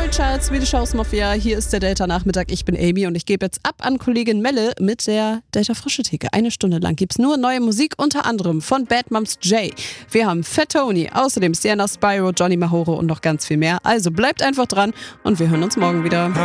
Charts, Swedish House Mafia. Hier ist der Delta-Nachmittag. Ich bin Amy und ich gebe jetzt ab an Kollegin Melle mit der Delta-Frische-Theke. 1 Stunde lang gibt's nur neue Musik, unter anderem von Bad Moms J. Wir haben Fat Tony, außerdem Sienna Spyro, Johnny Mahoro und noch ganz viel mehr. Also bleibt einfach dran und wir hören uns morgen wieder.